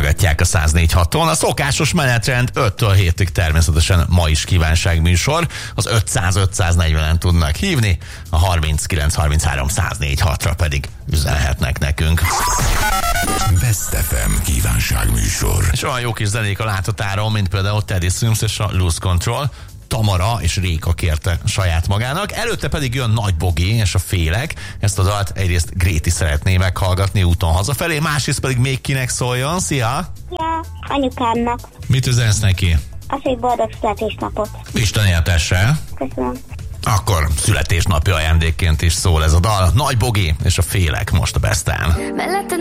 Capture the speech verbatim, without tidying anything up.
hallgatják a száz négy haton. A szokásos menetrend öttől hétig természetesen ma is kívánságműsor. Az ötszáz ötszáznegyvenen tudnak hívni, a harminckilenc harminchárom száz négy hatra pedig üzenhetnek nekünk. Best ef em kívánságműsor. És olyan jó kis zenék a láthatáron, mint például Teddy Swims és a Lose Control. Tamara és Réka kérte saját magának. Előtte pedig jön Nagy Bogi és a Félek. Ezt a dalt egyrészt Gréti szeretné meghallgatni úton hazafelé, másrészt pedig még kinek szóljon. Szia! Ja, anyukámnak. Mit üzensz neki? Az, hogy boldog születésnapot. Isten éltesse! Köszönöm. Akkor születésnapi ajándékként is szól ez a dal. Nagy Bogi és a Félek most a Besten. Mellette